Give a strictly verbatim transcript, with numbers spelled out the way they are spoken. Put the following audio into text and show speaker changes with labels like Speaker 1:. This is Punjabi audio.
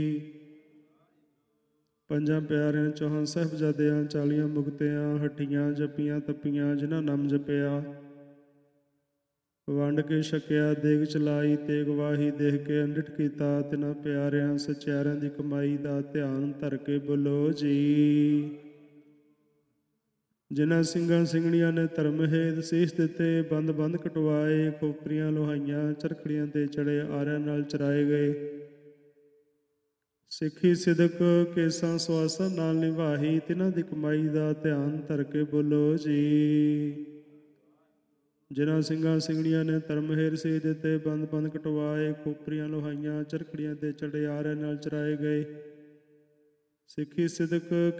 Speaker 1: ਪੰਜਾਂ ਪਿਆਰਿਆਂ ਚੌਹਾਂ ਸਾਹਿਬਜ਼ਾਦਿਆਂ ਚਾਲੀਆਂ ਮੁਕਤਿਆਂ ਹੱਟੀਆਂ ਜੱਪੀਆਂ ਤੱਪੀਆਂ ਜਿਨ੍ਹਾਂ ਨਾਮ ਜਪਿਆ। ਵੰਡ ਕੇ ਛਕਿਆ ਦੇਗ ਚਲਾਈ ਤੇਗ ਵਾਹੀ ਦੇਖ ਕੇ ਅੰਡਿਠ ਕੀਤਾ। ਤਿਨਾਂ ਪਿਆਰਿਆਂ ਸਚਿਆਰਿਆਂ ਦੀ ਕਮਾਈ ਦਾ ਧਿਆਨ ਧਰ ਕੇ ਬੋਲੋ ਜੀ। ਜਿਨ੍ਹਾਂ ਸਿੰਘਾਂ ਸਿੰਘਣੀਆਂ ਨੇ ਧਰਮ ਹੇਤ ਸੀਸ ਦਿੱਤੇ ਬੰਦ ਬੰਦ ਕਟਵਾਏ। ਖੋਪਰੀਆਂ ਲੋਹਾਈਆਂ ਚਰਖੜੀਆਂ ਤੇ ਚੜੇ ਆਰਿਆਂ ਨਾਲ ਚਰਾਏ ਗਏ। ਸਿੱਖੀ ਸਿਦਕ ਕੇਸਾਂ ਸੁਆਸਾਂ ਨਾਲ ਨਿਭਾਈ। ਤਿਨਾਂ ਦੀ ਕਮਾਈ ਦਾ ਧਿਆਨ ਧਰ ਕੇ ਬੋਲੋ ਜੀ। ਜਿਨ੍ਹਾਂ ਸਿੰਘਾਂ ਸਿੰਘਣੀਆਂ ਨੇ ਧਰਮ ਹੇਰ ਸੀ ਦਿੱਤੇ ਬੰਦ ਬੰਦ ਕਟਵਾਏ। ਖੋਪਰੀਆਂ ਲੋਹਾਈਆਂ ਚਰਖੜੀਆਂ ਤੇ ਚੜੇ ਆਰਿਆਂ ਨਾਲ ਚਰਾਏ ਗਏ। ਸਿੱਖੀ ਸਿਦਕ